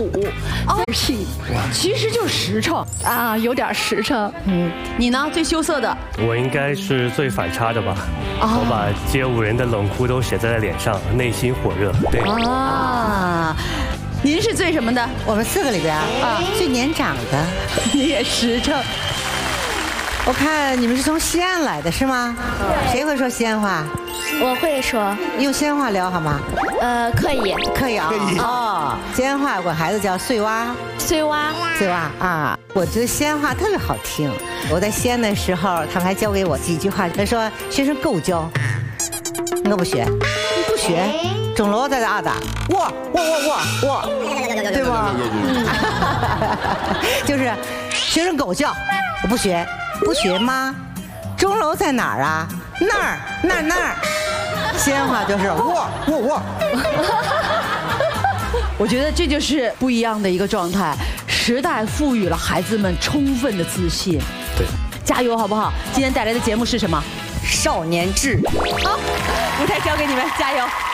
屁，其实就是实诚啊，有点实诚。你呢？最羞涩的？ 我应该是最反差的吧？我把街舞人的冷酷都写在了脸上，内心火热。对啊，您是最什么的？ 我们4个里边最年长的。 你也实诚。 我看你们是从西安来的是吗？谁会说西安话？ 我会说， 用西安话聊好吗？ 可以。 可以啊。哦，西安话有个孩子叫碎娃。 碎娃啊！我觉得西安话特别好听。我在西安的时候，他们还教给我几句话。他说：“学生够教，我不学，你不学，钟楼在这啊的，我，对吗？就是学生狗叫，我不学，不学吗？钟楼在哪儿啊？那儿。西安话就是我。 我觉得这就是不一样的一个状态，时代赋予了孩子们充分的自信。 对， 加油好不好？今天带来的节目是什么？ 少年志。 好，舞台交给你们，加油。